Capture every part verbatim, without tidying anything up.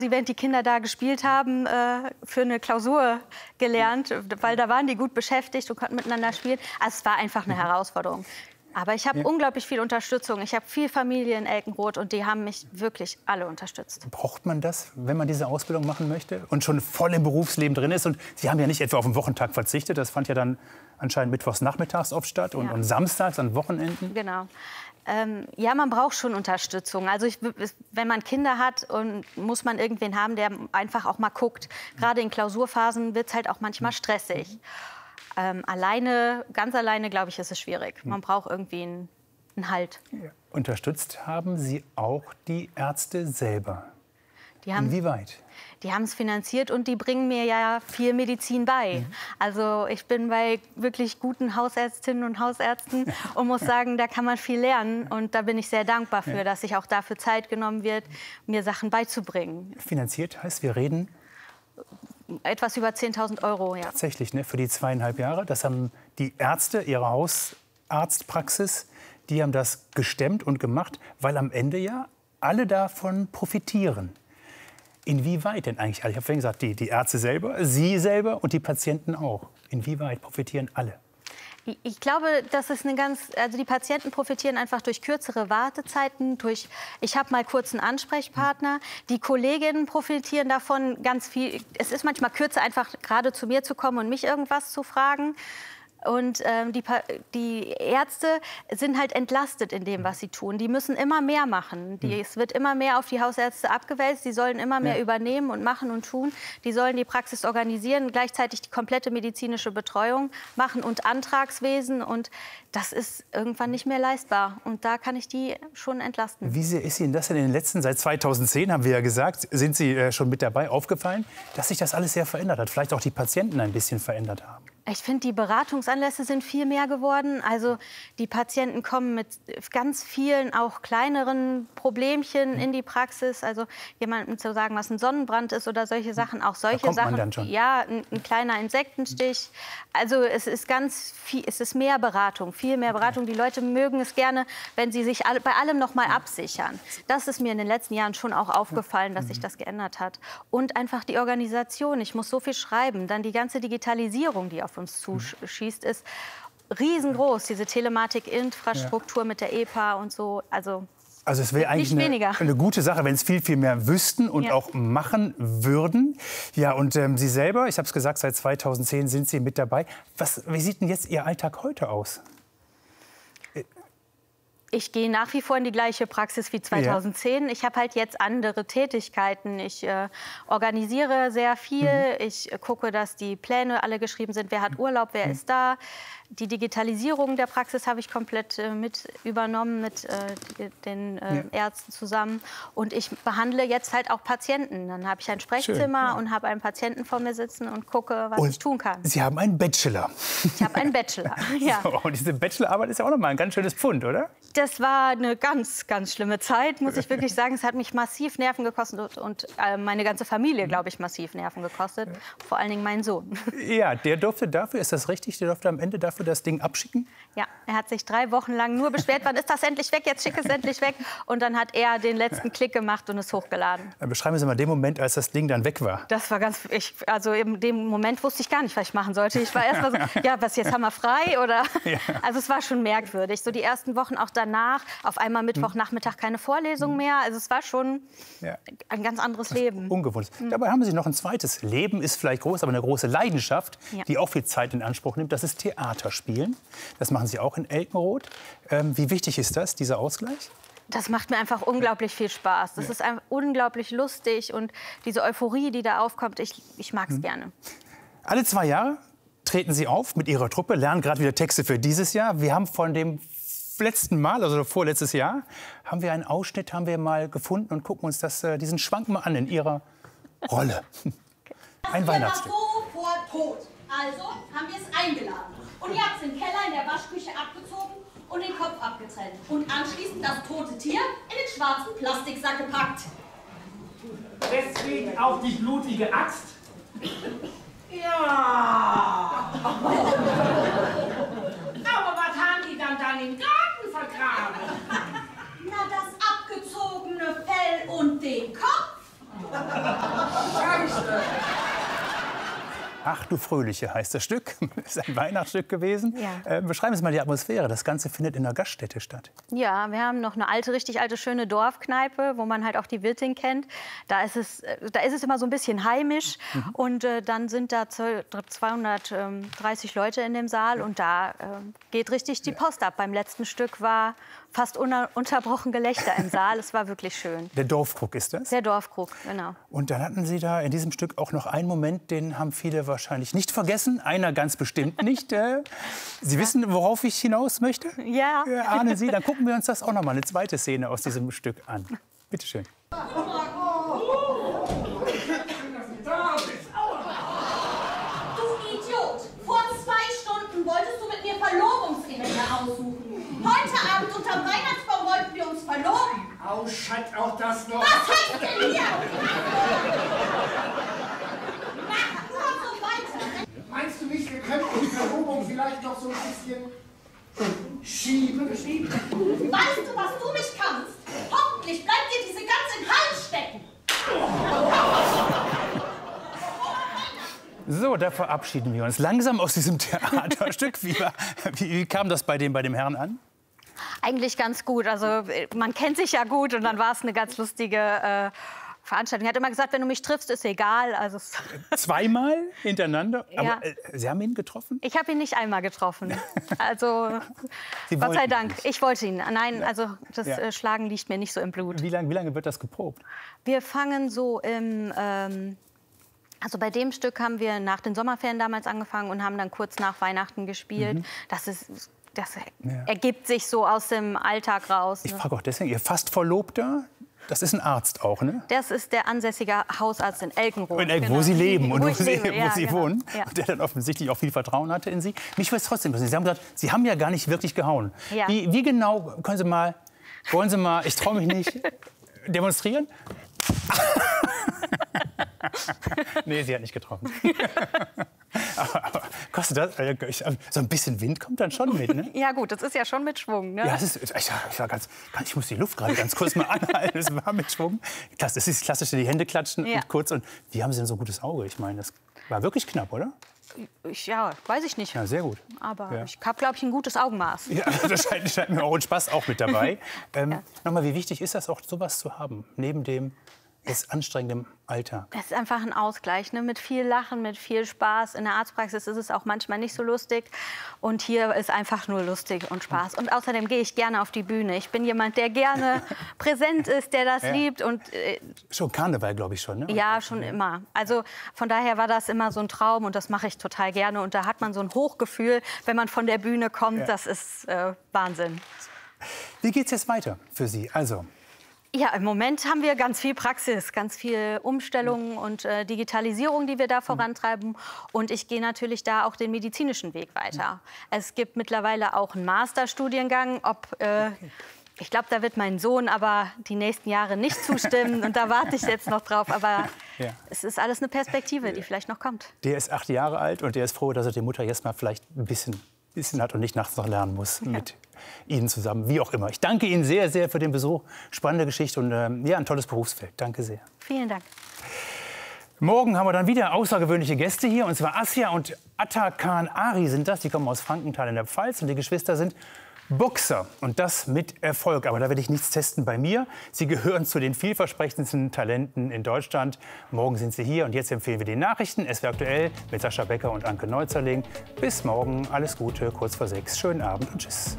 Während die Kinder da gespielt haben, äh, für eine Klausur gelernt, weil da waren die gut beschäftigt und konnten miteinander spielen. Also es war einfach eine Herausforderung. Aber ich habe ja. unglaublich viel Unterstützung. Ich habe viel Familie in Elkenroth und die haben mich wirklich alle unterstützt. Braucht man das, wenn man diese Ausbildung machen möchte und schon voll im Berufsleben drin ist? Und Sie haben ja nicht etwa auf den Wochentag verzichtet. Das fand ja dann anscheinend mittwochs nachmittags oft statt und, ja. und samstags an Wochenenden. Genau. Ähm, ja, man braucht schon Unterstützung. Also ich, wenn man Kinder hat, und muss man irgendwen haben, der einfach auch mal guckt. Gerade in Klausurphasen wird es halt auch manchmal stressig. Ähm, alleine, ganz alleine, glaube ich, ist es schwierig. Man braucht irgendwie einen, einen Halt. Ja. Unterstützt haben Sie auch die Ärzte selber? Die haben, Inwieweit? Die haben es finanziert und die bringen mir ja viel Medizin bei. Mhm. Also ich bin bei wirklich guten Hausärztinnen und Hausärzten und muss sagen, da kann man viel lernen. Und da bin ich sehr dankbar für, ja. dass sich auch dafür Zeit genommen wird, mir Sachen beizubringen. Finanziert heißt, wir reden? Etwas über zehntausend Euro, ja. Tatsächlich, ne? Für die zweieinhalb Jahre. Das haben die Ärzte, ihre Hausarztpraxis, die haben das gestemmt und gemacht, weil am Ende ja alle davon profitieren. Inwieweit denn eigentlich alle? Ich habe vorhin gesagt, die, die Ärzte selber, Sie selber und die Patienten auch. Inwieweit profitieren alle? Ich glaube, das ist eine ganz, also die Patienten profitieren einfach durch kürzere Wartezeiten, durch, ich habe mal kurz einen Ansprechpartner. Die Kolleginnen profitieren davon ganz viel. Es ist manchmal kürzer, einfach gerade zu mir zu kommen und mich irgendwas zu fragen. Und ähm, die, die Ärzte sind halt entlastet in dem, was sie tun. Die müssen immer mehr machen. Die, es wird immer mehr auf die Hausärzte abgewälzt. Die sollen immer mehr ja. übernehmen und machen und tun. Die sollen die Praxis organisieren, gleichzeitig die komplette medizinische Betreuung machen und Antragswesen. Und das ist irgendwann nicht mehr leistbar. Und da kann ich die schon entlasten. Wie sehr ist Ihnen das denn in den letzten, seit zweitausendzehn, haben wir ja gesagt, sind Sie äh, schon mit dabei, aufgefallen, dass sich das alles sehr verändert hat? Vielleicht auch die Patienten ein bisschen verändert haben? Ich finde, die Beratungsanlässe sind viel mehr geworden. Also die Patienten kommen mit ganz vielen, auch kleineren Problemchen in die Praxis. Also jemandem zu sagen, was ein Sonnenbrand ist oder solche Sachen. Auch solche da kommt Sachen. Man dann schon. Ja, ein, ein kleiner Insektenstich. Also es ist ganz viel, es ist mehr Beratung, viel mehr Beratung. Die Leute mögen es gerne, wenn sie sich alle, bei allem noch mal absichern. Das ist mir in den letzten Jahren schon auch aufgefallen, dass sich das geändert hat. Und einfach die Organisation. Ich muss so viel schreiben. Dann die ganze Digitalisierung, die auf uns zuschießt, ist riesengroß. Diese Telematik-Infrastruktur ja. mit der E P A und so. Also, also es wäre eigentlich eine, eine gute Sache, wenn es viel, viel mehr wüssten und ja. auch machen würden. Ja, und ähm, Sie selber, ich habe es gesagt, seit zweitausendzehn sind Sie mit dabei. Was, wie sieht denn jetzt Ihr Alltag heute aus? Ich gehe nach wie vor in die gleiche Praxis wie zweitausendzehn. Ja. Ich habe halt jetzt andere Tätigkeiten. Ich äh, organisiere sehr viel. Mhm. Ich äh, gucke, dass die Pläne alle geschrieben sind. Wer hat Urlaub, wer mhm. ist da? Die Digitalisierung der Praxis habe ich komplett äh, mit übernommen mit äh, die, den äh, ja. Ärzten zusammen. Und ich behandle jetzt halt auch Patienten. Dann habe ich ein Sprechzimmer ja. und habe einen Patienten vor mir sitzen und gucke, was und ich tun kann. Sie haben einen Bachelor. Ich habe einen Bachelor, ja. So, und diese Bachelorarbeit ist ja auch noch mal ein ganz schönes Pfund, oder? Das war eine ganz, ganz schlimme Zeit, muss ich wirklich sagen. Es hat mich massiv Nerven gekostet und, und äh, meine ganze Familie, glaube ich, massiv Nerven gekostet. Vor allen Dingen mein Sohn. Ja, der durfte dafür, ist das richtig, der durfte am Ende dafür das Ding abschicken? Ja, er hat sich drei Wochen lang nur beschwert, wann ist das endlich weg, jetzt schick es endlich weg. Und dann hat er den letzten Klick gemacht und es hochgeladen. Dann beschreiben Sie mal den Moment, als das Ding dann weg war. Das war ganz, ich, also in dem Moment wusste ich gar nicht, was ich machen sollte. Ich war erst mal so, ja, was, jetzt haben wir frei, oder? Ja. Also es war schon merkwürdig. So die ersten Wochen auch danach, auf einmal Mittwochnachmittag keine Vorlesung mehr. Also es war schon ja. ein ganz anderes Leben. Ungewohnt. Mhm. Dabei haben Sie noch ein zweites. Leben ist vielleicht groß, aber eine große Leidenschaft, ja. die auch viel Zeit in Anspruch nimmt. Das ist Theaterspielen. Das machen Sie auch in Elkenroth. Ähm, wie wichtig ist das, dieser Ausgleich? Das macht mir einfach unglaublich viel Spaß. Das ja. ist einfach unglaublich lustig und diese Euphorie, die da aufkommt, ich, ich mag es mhm. gerne. Alle zwei Jahre treten Sie auf mit Ihrer Truppe, lernen gerade wieder Texte für dieses Jahr. Wir haben von dem letzten Mal, also vorletztes Jahr, haben wir einen Ausschnitt haben wir mal gefunden und gucken uns das, äh, diesen Schwank mal an in Ihrer Rolle. Ein Weihnachtsstück. Vor Tod. Also haben wir es eingeladen. Und ihr habt es im Keller in der Waschküche abgezogen und den Kopf abgetrennt. Und anschließend das tote Tier in den schwarzen Plastiksack gepackt. Deswegen auch die blutige Axt? Ja! Aber was haben die dann dann im Garten vergraben? Na, das abgezogene Fell und den Kopf. Scheiße. Ach du Fröhliche heißt das Stück. Das ist ein Weihnachtsstück gewesen. Ja. Äh, beschreiben Sie mal die Atmosphäre. Das Ganze findet in einer Gaststätte statt. Ja, wir haben noch eine alte, richtig alte, schöne Dorfkneipe, wo man halt auch die Wirtin kennt. Da ist es, da ist es immer so ein bisschen heimisch. Mhm. Und äh, dann sind da zweihundertdreißig Leute in dem Saal. Und da äh, geht richtig die Post ab. Beim letzten Stück war fast ununterbrochen Gelächter im Saal. Es war wirklich schön. Der Dorfkrug ist das? Der Dorfkrug, genau. Und dann hatten Sie da in diesem Stück auch noch einen Moment, den haben viele wahrscheinlich nicht vergessen. Einer ganz bestimmt nicht. Äh, Sie wissen, worauf ich hinaus möchte? Ja. Äh, ahnen Sie? Dann gucken wir uns das auch noch mal, eine zweite Szene aus diesem Stück an. Bitte schön. Du Idiot! Vor zwei Stunden wolltest du mit mir Verlobungsringe aussuchen. Heute Abend unterm Weihnachtsbaum wollten wir uns verloben. Au, Schat, auch das noch. Was heißt denn hier? Mach nur so weiter. Meinst du nicht, wir könnten die Verlobung vielleicht noch so ein bisschen schieben? Schieben? Weißt du, was du nicht kannst? Hoffentlich bleibt dir diese ganz im Hals stecken. So, da verabschieden wir uns langsam aus diesem Theaterstück. Wie, war, wie, wie kam das bei dem, bei dem Herrn an? Eigentlich ganz gut. Also man kennt sich ja gut und dann war es eine ganz lustige äh, Veranstaltung. Er hat immer gesagt, wenn du mich triffst, ist egal. Also zweimal hintereinander? Ja. Aber äh, Sie haben ihn getroffen? Ich habe ihn nicht einmal getroffen. Also Gott sei Dank. Nicht. Ich wollte ihn. Nein, also das Ja. äh, Schlagen liegt mir nicht so im Blut. Wie lange, wie lange wird das geprobt? Wir fangen so im... Ähm, Also bei dem Stück haben wir nach den Sommerferien damals angefangen und haben dann kurz nach Weihnachten gespielt. Mhm. Das ist, das ja. ergibt sich so aus dem Alltag raus. Ich Ne? frage auch deswegen, Ihr fast Verlobter, das ist ein Arzt auch, ne? Das ist der ansässige Hausarzt in Elkenroth. In Elken, genau. Wo Sie leben und wo, wo Sie, lebe, wo ja, Sie genau. wohnen. Ja. Der dann offensichtlich auch viel Vertrauen hatte in Sie. Mich würde es trotzdem interessieren. Sie haben gesagt, Sie haben ja gar nicht wirklich gehauen. Ja. Wie, wie genau, können Sie mal, wollen Sie mal, ich traue mich nicht, demonstrieren? Nee, sie hat nicht getroffen. aber, aber kostet das? So ein bisschen Wind kommt dann schon mit, ne? Ja gut, das ist ja schon mit Schwung, ne? Ja, es ist, ich, ich, war ganz, ich muss die Luft gerade ganz kurz mal anhalten. Es war mit Schwung. Das ist das Klassische, die Hände klatschen Ja. und kurz. Und wie haben Sie denn so ein gutes Auge? Ich meine, das war wirklich knapp, oder? Ich, ja, weiß ich nicht. Ja, sehr gut. Aber Ja. ich habe, glaube ich, ein gutes Augenmaß. Ja, das scheint, scheint mir auch ein Spaß auch mit dabei. Ähm, Ja. Nochmal, wie wichtig ist das auch, sowas zu haben, neben dem jetzt anstrengendem Alltag? Es ist einfach ein Ausgleich, ne? Mit viel Lachen, mit viel Spaß. In der Arztpraxis ist es auch manchmal nicht so lustig. Und hier ist einfach nur lustig und Spaß. Und außerdem gehe ich gerne auf die Bühne. Ich bin jemand, der gerne präsent ist, der das Ja. liebt. Und, äh, Schon Karneval, glaube ich schon, ne? ja, schon immer. Also von daher war das immer so ein Traum und das mache ich total gerne. Und da hat man so ein Hochgefühl, wenn man von der Bühne kommt. Ja. Das ist äh, Wahnsinn. Wie geht's jetzt weiter für Sie? Also, Ja, im Moment haben wir ganz viel Praxis, ganz viel Umstellung und äh, Digitalisierung, die wir da vorantreiben. Und ich gehe natürlich da auch den medizinischen Weg weiter. Es gibt mittlerweile auch einen Masterstudiengang. Ob, äh, ich glaube, da wird mein Sohn aber die nächsten Jahre nicht zustimmen. Und da warte ich jetzt noch drauf. Aber Ja. es ist alles eine Perspektive, die vielleicht noch kommt. der ist acht Jahre alt und der ist froh, dass er die Mutter jetzt mal vielleicht ein bisschen, bisschen hat und nicht nachts noch lernen muss mit Ihnen zusammen, wie auch immer. Ich danke Ihnen sehr, sehr für den Besuch. Spannende Geschichte und ähm, ja, ein tolles Berufsfeld. Danke sehr. Vielen Dank. Morgen haben wir dann wieder außergewöhnliche Gäste hier. Und zwar Asja und Atakan Ari sind das. Die kommen aus Frankenthal in der Pfalz. Und die Geschwister sind Boxer. Und das mit Erfolg. Aber da werde ich nichts testen bei mir. Sie gehören zu den vielversprechendsten Talenten in Deutschland. Morgen sind sie hier. Und jetzt empfehlen wir die Nachrichten. Es wird aktuell mit Sascha Becker und Anke Neuzerling. Bis morgen. Alles Gute. Kurz vor sechs. Schönen Abend und tschüss.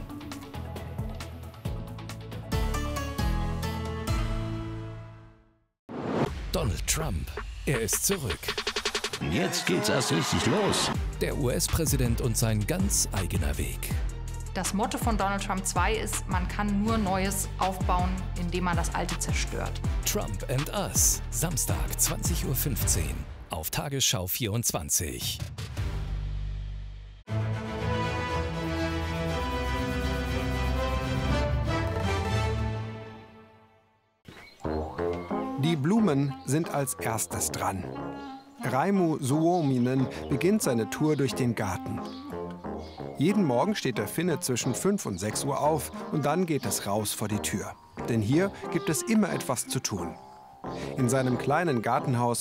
Donald Trump. Er ist zurück. Jetzt geht's erst richtig los. Der U S-Präsident und sein ganz eigener Weg. Das Motto von Donald Trump zwei ist, man kann nur Neues aufbauen, indem man das Alte zerstört. Trump and Us. Samstag, zwanzig Uhr fünfzehn. Auf Tagesschau vierundzwanzig. Die Blumen sind als erstes dran. Raimu Suominen beginnt seine Tour durch den Garten. Jeden Morgen steht der Finne zwischen fünf und sechs Uhr auf und dann geht es raus vor die Tür. Denn hier gibt es immer etwas zu tun. In seinem kleinen Gartenhaus